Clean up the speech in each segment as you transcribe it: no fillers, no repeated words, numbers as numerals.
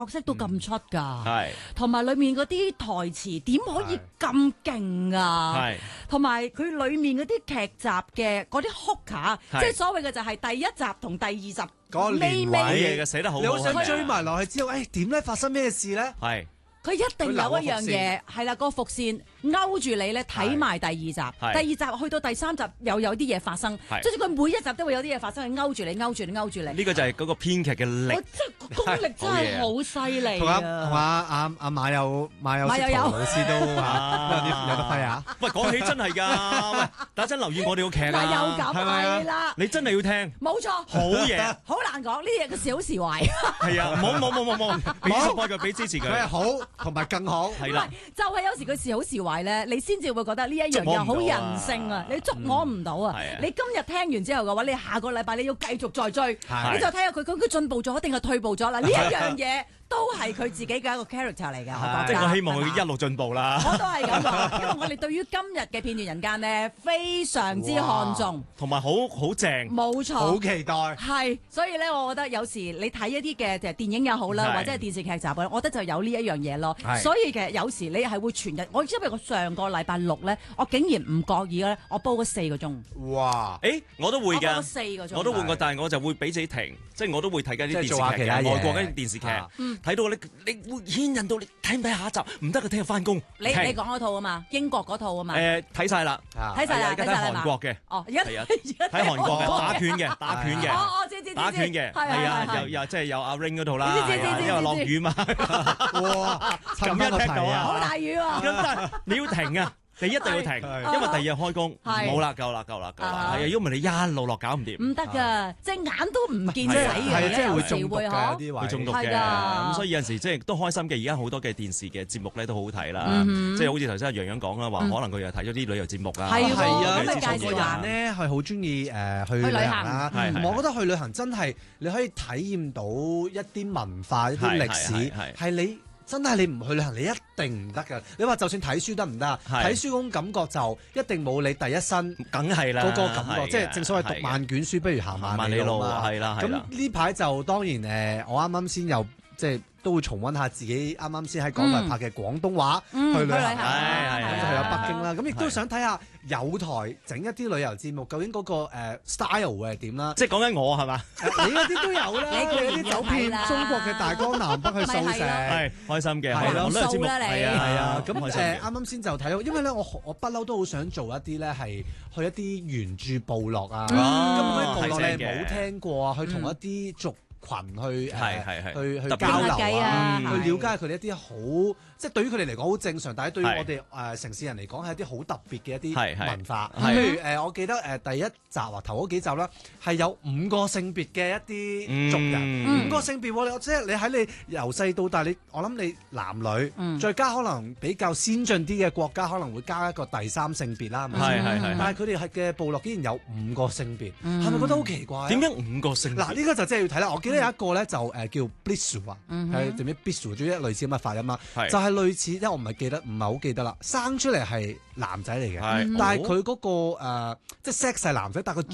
角色都咁出㗎， 係同埋裡面嗰啲台詞點可以咁勁啊？ 係同埋佢裡面嗰啲劇集嘅嗰啲 hooker， 係即係所謂嘅就係第一集同第二集嗰個連好位嘢嘅，寫得好好， 你好想係咪追埋落去，知道點咧發生咩事咧？ 係佢一定有一樣嘢係啦，個伏線勾住你咧睇埋第二集，第二集去到第三集又有啲嘢發生，即係佢每一集都會有啲嘢發生，去勾住你，勾住你，勾住你。 呢個就係嗰個編劇嘅力我，真係功力真係好犀利同阿啊！ 馬友老師都有得揮啊！ 喂，講起真係㗎，喂，大家真留意我哋個劇嗱， 啊， 有咁係啦， 你真係要聽， 冇錯， 好嘢， 好難講呢嘢嘅時好時壞。 係啊，冇，俾 support 佢，俾支持佢， 佢係好同埋更好， 係啦， 就係有時佢時好時壞咧，你先至會覺得呢一樣嘢好人性啊！你捉摸唔到啊！你今日聽完之後嘅話，你下個禮拜你要繼續再追，你就睇下佢究竟進步咗定係退步咗啦？呢一樣嘢都係佢自己嘅一個 character 嚟㗎，我覺得。 即係我希望佢一路進步啦。 我都係咁講，因為我哋對於今日嘅片段人間咧非常之看重， 同埋好正， 冇錯， 好期待。 係，所以咧，我覺得有時你睇一啲嘅電影又好啦，或者係電視劇集，我覺得就有呢一樣嘢咯。所以其實有時你係會全日，因為我上個禮拜六咧，我竟然唔覺意咧，我煲咗4個鐘。 哇！ 誒，我都會㗎， 我煲咗4個鐘， 我都會過，但係我就會俾自己停，即係我都會睇緊啲電視做下劇嘅， 其他嘢外國嗰啲電視劇，睇到你會牽引到你睇唔睇下一集？唔得嘅，聽日翻工。 你講嗰套啊嘛，英國嗰套啊嘛。 睇晒啦， 睇晒啦， 而家睇韓國嘅。 哦，而家睇韓國嘅打拳嘅，打拳嘅。 哦，知打拳嘅，係啊，又即係有阿 Ring 嗰度啦，因為落雨嘛。 哇！ 咁樣聽到啊， 好大雨啊！ 咁但係你要停啊！你一定要停，因為第二日開工，冇啦，夠啦，係啊，如果唔係你一路落搞唔掂， 唔得㗎，隻眼都唔見使嘅， 即係會中毒嘅，有啲會中毒嘅，咁所以有陣時即係都開心嘅。而家好多嘅電視嘅節目咧都好好睇啦，即係好似頭先阿洋洋講啦，話可能佢又睇咗啲旅遊節目啊， 係啊， 咁介紹人咧係好中意去旅行啦，我覺得去旅行真係你可以體驗到一啲文化、一啲歷史，係你。真係你唔去旅行，你一定唔得㗎。你話就算睇書得唔得？睇書嗰種感覺就一定冇你第一身， 梗係啦， 嗰個感覺，即係正所謂讀萬卷書不如行萬里路嘛。 係啦， 咁呢排就當然我啱啱先又即係都會重溫下自己啱啱先喺港台拍嘅廣東話去旅行，咁就去咗北京啦。咁亦都想睇下有台整一啲旅遊節目，究竟嗰個style 會係點啦？ 即係講緊我係嘛？ 你嗰啲都有啦，你嗰啲走遍中國嘅大江南北去掃城， 係開心嘅， 係咯， 旅遊節目係啊， 咁啱啱先就睇到，因為咧我不嬲都好想做一啲咧係去一啲原住部落啊，咁嗰啲部落你冇聽過啊，去同一啲族群去交流啊，去了解佢哋一啲好，即係對於佢哋嚟講好正常，但係對於我哋城市人嚟講係一啲好特別嘅一啲文化。譬如我記得第一集啊，頭嗰幾集啦，係有5個性別嘅一啲族人，5個性別，即係你喺你由細到大，我諗你男女，再加可能比較先進啲嘅國家可能會加一個第3性別啦，係咪？但係佢哋嘅部落竟然有5個性別，係咪覺得好奇怪？ 點解5個性別？ 嗱，呢個就真係要睇啦。我記得有一個咧就叫 Blisu 啊，係點樣 Blisu，總之類似咁嘅發音啦，就係類似，因為我唔係好記得啦，生出嚟係男仔嚟嘅，但係佢嗰個即係 sex 係男仔，但係個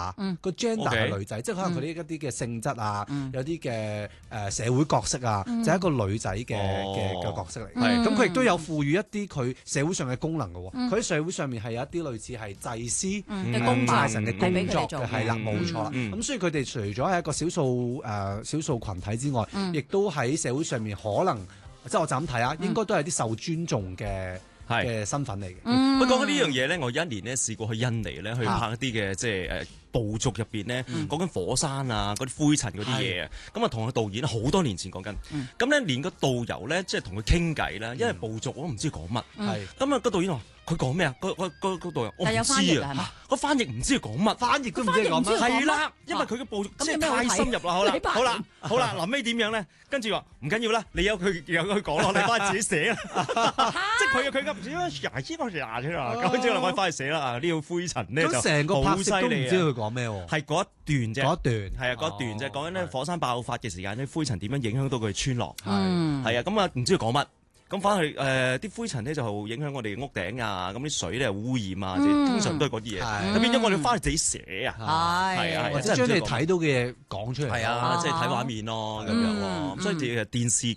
gender 係女仔，即係可能佢呢一啲嘅性質啊，有啲嘅社會角色啊，就係一個女仔嘅角色嚟。咁佢亦都有賦予一啲佢社會上嘅功能嘅喎，佢喺社會上面係有一啲類似係祭司嘅工作，拜神嘅工作嘅，係啦，冇錯啦。咁所以佢哋除咗係一個少數群體之外，亦都喺社會上面可能，即係我就咁睇啊，應該都係啲受尊重嘅身份嚟嘅。 不過講緊呢樣嘢咧，我有一年咧試過去印尼咧去拍一啲嘅即係部族入邊咧，講緊火山啊，嗰啲灰塵嗰啲嘢啊，咁啊同個導演好多年前講緊，咁咧連個導遊咧即係同佢傾偈啦，因為部族我都唔知講乜，咁啊個導演話佢講咩啊？個導遊我唔知啊，個翻譯唔知佢講乜，翻譯都唔知講乜，係啦，因為佢嘅部族即係太深入啦，好啦，臨尾點樣咧？跟住話唔緊要啦，你有佢講咯，你翻去自己寫啦，即係佢唔知咁跟住我翻去寫啦，呢個灰塵咧就成個拍攝都唔知佢講咩喎， 係嗰一段啫，係啊，嗰一段啫，講緊咧火山爆發嘅時間咧，灰塵點樣影響到佢村落，係啊，咁啊唔知佢講乜。 咁反去啲灰塵咧就影響我哋屋頂啊，咁啲水咧又污染啊，通常都係嗰啲嘢。咁變咗我哋翻去自己寫啊，係啊， 或者將你睇到嘅嘢講出嚟。 係啊，即係睇畫面咯咁樣咯。所以電視